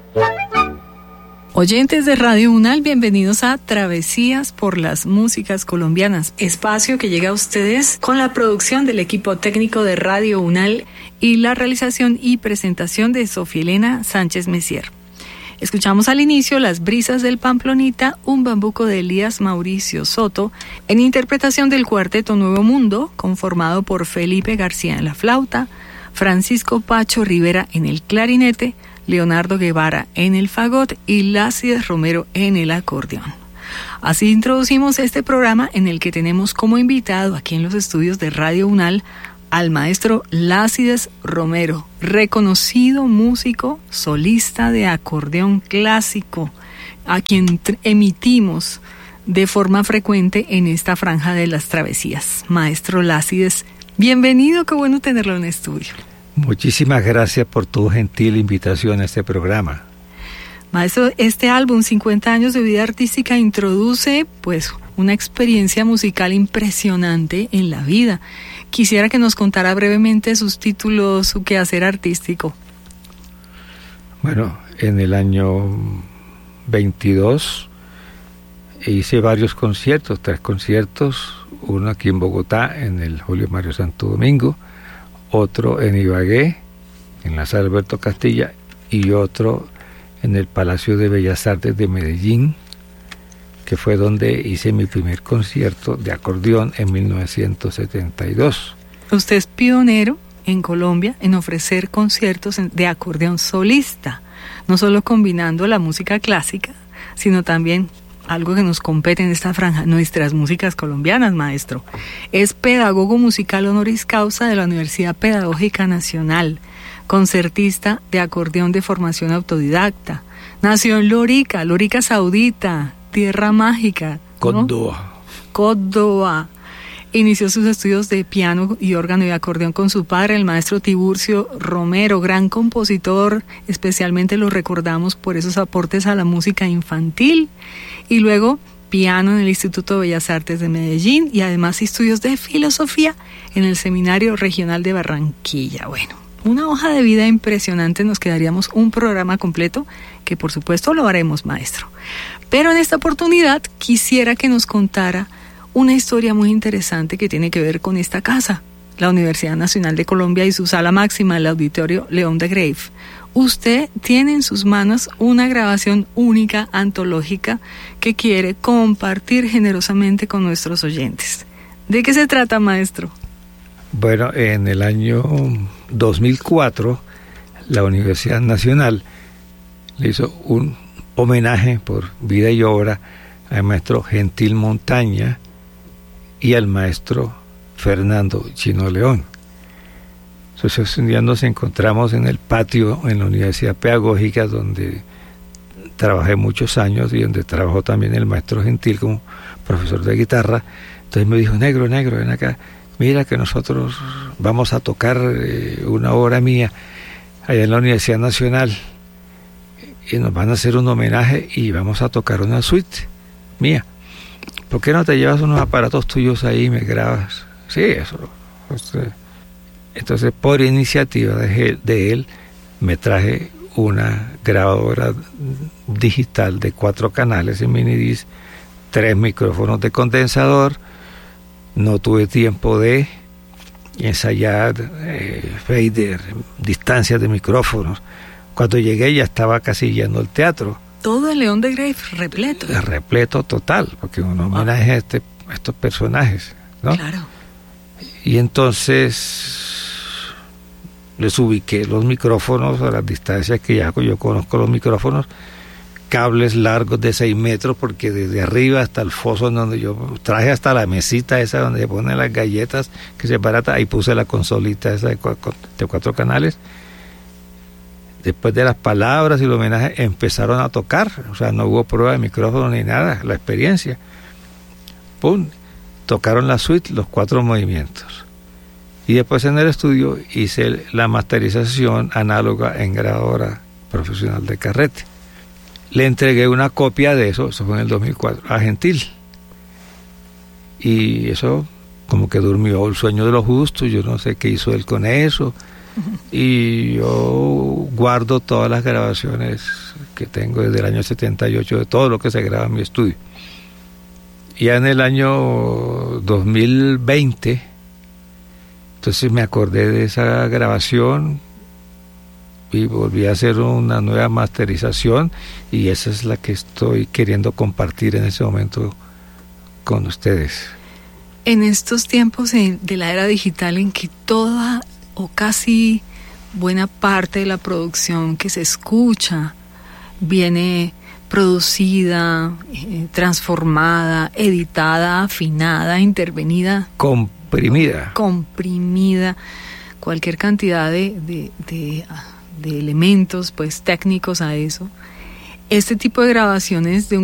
Oyentes de Radio UNAL, bienvenidos a Travesías por las Músicas Colombianas, espacio que llega a ustedes con la producción del equipo técnico de Radio UNAL y la realización y presentación de Sofía Elena Sánchez Messier. Escuchamos al inicio Las Brisas del Pamplonita, un bambuco de Elías Mauricio Soto, en interpretación del Cuarteto Nuevo Mundo, conformado por Felipe García en la flauta, Francisco Pacho Rivera en el clarinete, Leonardo Guevara en el fagot y Lácides Romero en el acordeón. Así introducimos este programa en el que tenemos como invitado aquí en los estudios de Radio UNAL al maestro Lácides Romero, reconocido músico solista de acordeón clásico, a quien emitimos de forma frecuente en esta franja de las travesías. Maestro Lácides, bienvenido, qué bueno tenerlo en estudio. Muchísimas gracias por tu gentil invitación a este programa. Maestro, este álbum, 50 años de vida artística, introduce pues una experiencia musical impresionante en la vida. Quisiera que nos contara brevemente sus títulos, su quehacer artístico. Bueno, en el año 22 hice varios conciertos, 3 conciertos, uno aquí en Bogotá, en el Julio Mario Santo Domingo, otro en Ibagué, en la sala Alberto Castilla, y otro en el Palacio de Bellas Artes de Medellín, que fue donde hice mi primer concierto de acordeón en 1972. Usted es pionero en Colombia en ofrecer conciertos de acordeón solista, no solo combinando la música clásica, sino también algo que nos compete en esta franja, nuestras músicas colombianas, maestro. Es pedagogo musical honoris causa de la Universidad Pedagógica Nacional, concertista de acordeón de formación autodidacta. Nació en Lorica Saudita, tierra mágica, ¿no? Córdoba. Inició sus estudios de piano y órgano y acordeón con su padre, el maestro Tiburcio Romero, gran compositor, especialmente lo recordamos por esos aportes a la música infantil, y luego piano en el Instituto de Bellas Artes de Medellín y además estudios de filosofía en el Seminario Regional de Barranquilla. Bueno, una hoja de vida impresionante, nos quedaríamos un programa completo, que por supuesto lo haremos, maestro. Pero en esta oportunidad quisiera que nos contara una historia muy interesante que tiene que ver con esta casa, la Universidad Nacional de Colombia y su sala máxima, el Auditorio León de Grave. Usted tiene en sus manos una grabación única, antológica, que quiere compartir generosamente con nuestros oyentes. ¿De qué se trata, maestro? Bueno, en el año 2004, la Universidad Nacional le hizo un homenaje por vida y obra al maestro Gentil Montaña y al maestro Fernando Chino León. Entonces un día nos encontramos en el patio en la Universidad Pedagógica, donde trabajé muchos años y donde trabajó también el maestro Gentil como profesor de guitarra. Entonces me dijo, negro, ven acá, mira que nosotros vamos a tocar una obra mía allá en la Universidad Nacional y nos van a hacer un homenaje y vamos a tocar una suite mía. ¿Por qué no te llevas unos aparatos tuyos ahí y me grabas? Sí, eso. Entonces, por iniciativa de él, me traje una grabadora digital de 4 canales en minidisc, 3 micrófonos de condensador. No tuve tiempo de ensayar fader, distancias de micrófonos. Cuando llegué ya estaba casi lleno el teatro. Todo el León de Grave repleto. Repleto total, porque uno homenaje a estos personajes, ¿no? Claro. Y entonces les ubiqué los micrófonos a las distancias que ya yo conozco los micrófonos, cables largos de 6 metros, porque desde arriba hasta el foso en donde yo traje hasta la mesita esa donde se ponen las galletas, que se barata, ahí puse la consolita esa de 4 canales. Después de las palabras y el homenaje empezaron a tocar, o sea, no hubo prueba de micrófono ni nada, la experiencia. ¡Pum! Tocaron la suite, los 4 movimientos. Y después en el estudio hice la masterización análoga en grabadora profesional de carrete. Le entregué una copia de eso fue en el 2004, a Gentil. Y eso como que durmió el sueño de los justos, yo no sé qué hizo él con eso. y yo guardo todas las grabaciones que tengo desde el año 78 de todo lo que se graba en mi estudio. Ya en el año 2020, entonces me acordé de esa grabación y volví a hacer una nueva masterización, y esa es la que estoy queriendo compartir en ese momento con ustedes. En estos tiempos de la era digital, en que toda o casi buena parte de la producción que se escucha viene producida, transformada, editada, afinada, intervenida, comprimida, cualquier cantidad de elementos pues técnicos a eso. Este tipo de grabaciones de un